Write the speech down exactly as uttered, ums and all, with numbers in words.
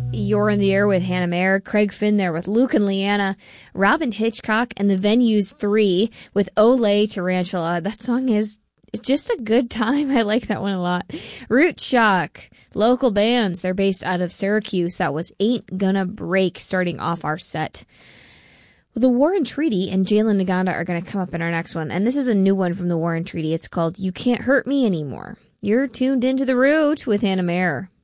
You're in the Air with Hannah Mayer, Craig Finn there with Luke and Leanna, Robin Hitchcock, and the Venues three with Olé Tarantula. That song is it's just a good time. I like that one a lot. Root Shock, local bands. They're based out of Syracuse. That was Ain't Gonna Break starting off our set. The Warren Treaty and Jalen Naganda are going to come up in our next one. And this is a new one from the Warren Treaty. It's called You Can't Hurt Me Anymore. You're tuned into The Root with Hannah Mayer.